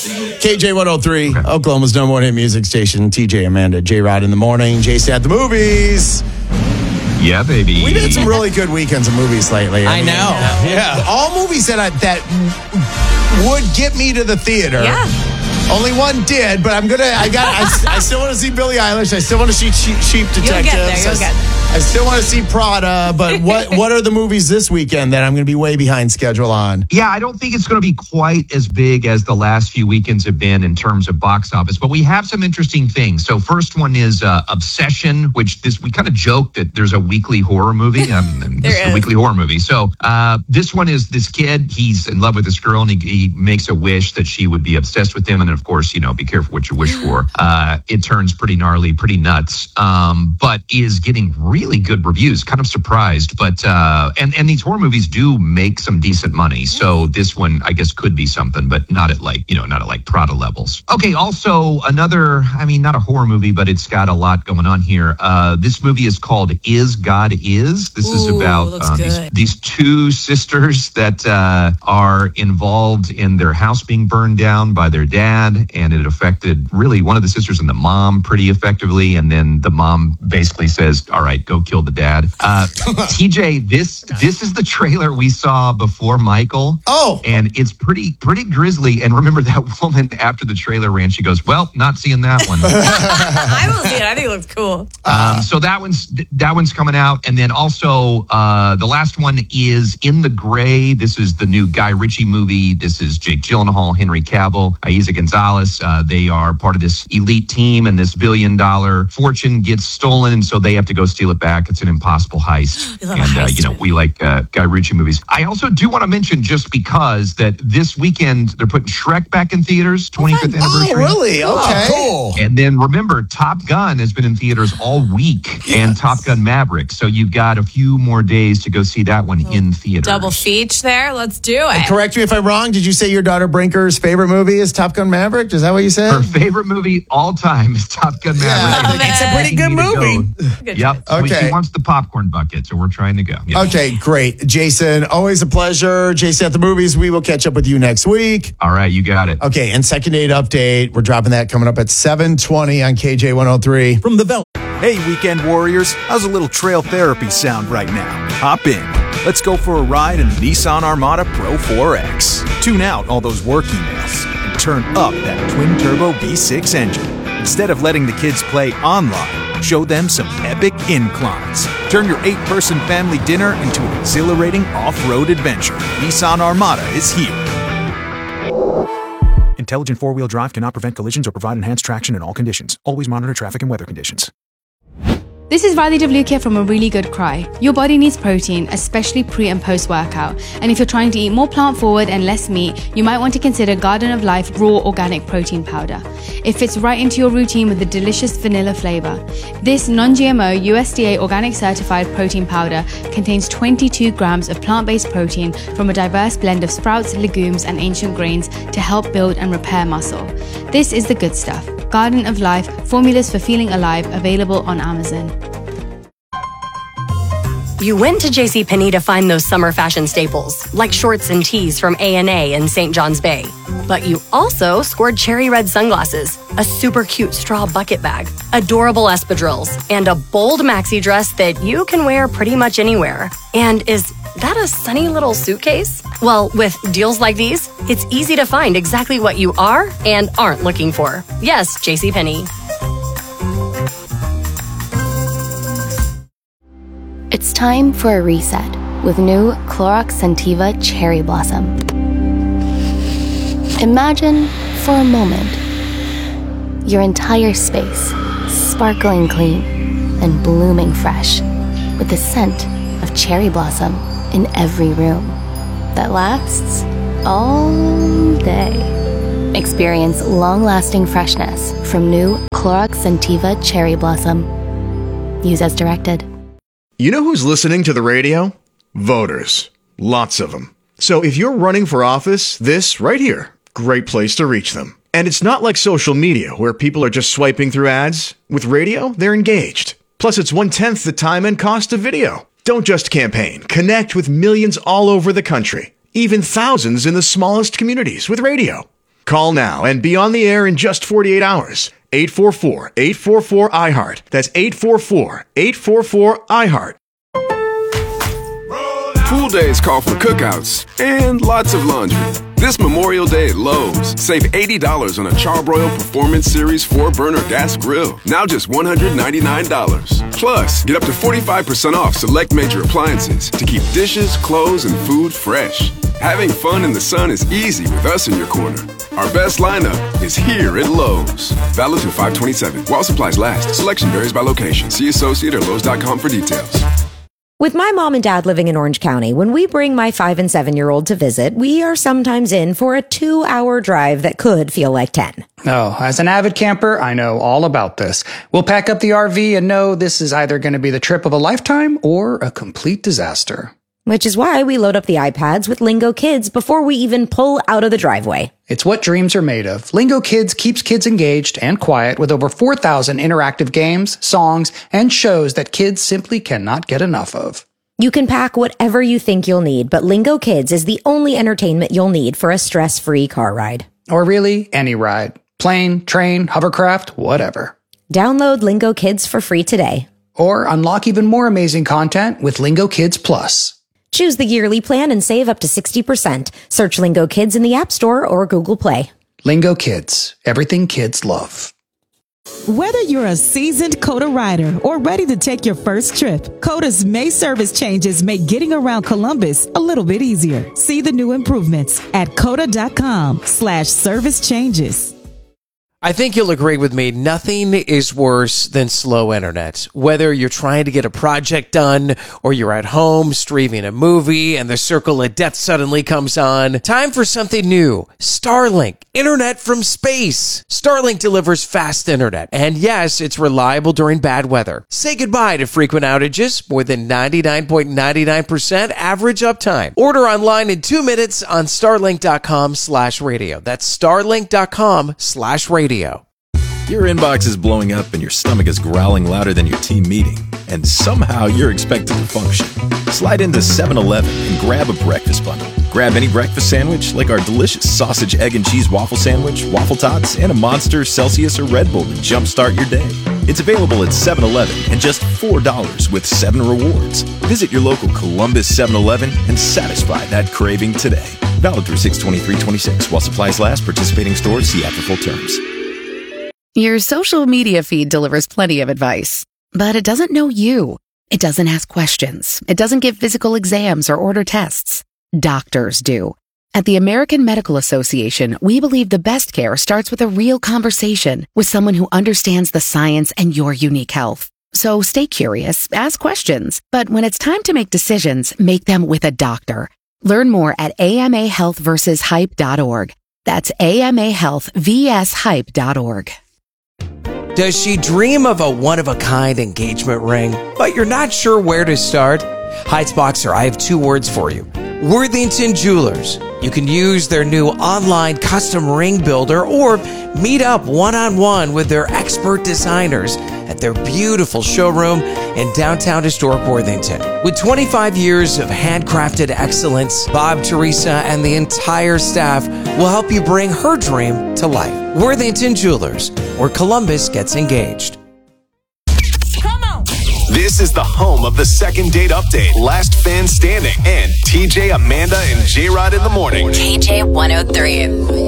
KJ103, Oklahoma's number one hit music station. TJ, Amanda, J-Rod in the morning. Jason at the movies. Yeah, baby. We've had some really good weekends of movies lately. I know. Yeah. All movies that would get me to the theater. Yeah. Only one did, but I still want to see Billie Eilish. I still want to see Cheap Detectives. You'll get there. I still want to see Prada, but what are the movies this weekend that I'm going to be way behind schedule on? Yeah, I don't think it's going to be quite as big as the last few weekends have been in terms of box office, but we have some interesting things. So first one is Obsession, which we kind of joke that there's a weekly horror movie. This is a weekly horror movie. So this one is this kid, he's in love with this girl, and he makes a wish that she would be obsessed with him. And then, of course, be careful what you wish for. It turns pretty gnarly, pretty nuts, but is getting really good reviews. Kind of surprised, but and these horror movies do make some decent money. So this one, I guess, could be something, but not at like Prada levels. Okay, also another, not a horror movie, but it's got a lot going on here. This movie is called Is God Is. This is about these two sisters that are involved in their house being burned down by their dad, and it affected really one of the sisters and the mom pretty effectively. And then the mom basically says, all right, go kill the dad. TJ, this is the trailer we saw before Michael. Oh. And it's pretty grisly. And remember that woman after the trailer ran, she goes, well, not seeing that one. I will see it. I think it looks cool. So that one's coming out. And then also the last one is In the Gray. This is the new Guy Ritchie movie. This is Jake Gyllenhaal, Henry Cavill, Isa Gonzalez. They are part of this elite team, and this $1 billion fortune gets stolen, and so they have to go steal it back. It's an impossible heist. We like Guy Ritchie movies. I also do want to mention, just because, that this weekend they're putting Shrek back in theaters, 25th anniversary. Oh, really? Okay. Cool. And then remember, Top Gun has been in theaters all week, and Top Gun Maverick. So you've got a few more days to go see that one in theaters. Double feature there. Let's do it. And correct me if I'm wrong. Did you say your daughter Brinker's favorite movie is Top Gun Maverick? Is that what you said? Her favorite movie all time is Top Gun Maverick. Yeah, it's a pretty good movie. Yep. Okay. She wants the popcorn bucket, so we're trying to go. Yep. Okay, great. Jason, always a pleasure. Jason at the movies. We will catch up with you next week. All right, you got it. Okay, and second date update. We're dropping that coming up at 7:20 on KJ103. From the Velvet. Hey, weekend warriors. How's a little trail therapy sound right now? Hop in. Let's go for a ride in the Nissan Armada Pro 4X. Tune out all those work emails and turn up that twin-turbo V6 engine. Instead of letting the kids play online, show them some epic inclines. Turn your 8-person family dinner into an exhilarating off-road adventure. Nissan Armada is here. Intelligent four-wheel drive cannot prevent collisions or provide enhanced traction in all conditions. Always monitor traffic and weather conditions. This is Riley DeVlukia from A Really Good Cry. Your body needs protein, especially pre and post workout. And if you're trying to eat more plant forward and less meat, you might want to consider Garden of Life Raw Organic Protein Powder. It fits right into your routine with a delicious vanilla flavor. This non-GMO USDA organic certified protein powder contains 22 grams of plant-based protein from a diverse blend of sprouts, legumes, and ancient grains to help build and repair muscle. This is the good stuff. Garden of Life, formulas for feeling alive, available on Amazon. You went to JCPenney to find those summer fashion staples, like shorts and tees from A&A and St. John's Bay. But you also scored cherry red sunglasses, a super cute straw bucket bag, adorable espadrilles, and a bold maxi dress that you can wear pretty much anywhere. And is that a sunny little suitcase? Well, with deals like these, it's easy to find exactly what you are and aren't looking for. Yes, JCPenney. It's time for a reset with new Clorox Scentiva Cherry Blossom. Imagine, for a moment, your entire space sparkling clean and blooming fresh with the scent of cherry blossom in every room that lasts all day. Experience long-lasting freshness from new Clorox Scentiva Cherry Blossom. Use as directed. You know who's listening to the radio? Voters. Lots of them. So if you're running for office, this right here, great place to reach them. And it's not like social media where people are just swiping through ads. With radio, they're engaged. Plus, it's 1/10 the time and cost of video. Don't just campaign. Connect with millions all over the country, even thousands in the smallest communities with radio. Call now and be on the air in just 48 hours. 844-844-iHeart. That's 844-844-iHeart. Pool days call for cookouts and lots of laundry. This Memorial Day at Lowe's, save $80 on a Charbroil Performance Series 4-burner gas grill. Now just $199. Plus, get up to 45% off select major appliances to keep dishes, clothes, and food fresh. Having fun in the sun is easy with us in your corner. Our best lineup is here at Lowe's. Valid through 5/27. While supplies last. Selection varies by location. See associate or Lowe's.com for details. With my mom and dad living in Orange County, when we bring my 5- and 7-year-old to visit, we are sometimes in for a 2-hour drive that could feel like 10. Oh, as an avid camper, I know all about this. We'll pack up the RV and know this is either going to be the trip of a lifetime or a complete disaster. Which is why we load up the iPads with Lingo Kids before we even pull out of the driveway. It's what dreams are made of. Lingo Kids keeps kids engaged and quiet with over 4,000 interactive games, songs, and shows that kids simply cannot get enough of. You can pack whatever you think you'll need, but Lingo Kids is the only entertainment you'll need for a stress-free car ride. Or really, any ride. Plane, train, hovercraft, whatever. Download Lingo Kids for free today. Or unlock even more amazing content with Lingo Kids Plus. Choose the yearly plan and save up to 60%. Search Lingo Kids in the App Store or Google Play. Lingo Kids. Everything kids love. Whether you're a seasoned COTA rider or ready to take your first trip, COTA's May service changes make getting around Columbus a little bit easier. See the new improvements at COTA.com/service changes. I think you'll agree with me, nothing is worse than slow internet. Whether you're trying to get a project done or you're at home streaming a movie and the circle of death suddenly comes on. Time for something new. Starlink, internet from space. Starlink delivers fast internet. And yes, it's reliable during bad weather. Say goodbye to frequent outages. More than 99.99% average uptime. Order online in 2 minutes on starlink.com/radio. That's starlink.com/radio. Your inbox is blowing up and your stomach is growling louder than your team meeting, and somehow you're expected to function. Slide into 7-Eleven and grab a breakfast bundle. Grab any breakfast sandwich like our delicious sausage, egg, and cheese waffle sandwich, waffle tots, and a Monster, Celsius, or Red Bull to jumpstart your day. It's available at 7-Eleven and just $4 with 7 rewards. Visit your local Columbus 7-Eleven and satisfy that craving today. Valid through 6/23/26. While supplies last, participating stores see app for full terms. Your social media feed delivers plenty of advice, but it doesn't know you. It doesn't ask questions. It doesn't give physical exams or order tests. Doctors do. At the American Medical Association, we believe the best care starts with a real conversation with someone who understands the science and your unique health. So stay curious, ask questions, but when it's time to make decisions, make them with a doctor. Learn more at amahealthversushype.org. That's amahealthvshype.org. Does she dream of a one-of-a-kind engagement ring, but you're not sure where to start? Heights Boxer, I have 2 words for you. Worthington Jewelers. You can use their new online custom ring builder or meet up one-on-one with their expert designers at their beautiful showroom in downtown historic Worthington. With 25 years of handcrafted excellence, Bob, Teresa, and the entire staff will help you bring her dream to life. Worthington Jewelers, where Columbus gets engaged. This is the home of the Second Date Update, Last Fan Standing, and TJ, Amanda, and J-Rod in the morning. KJ 103.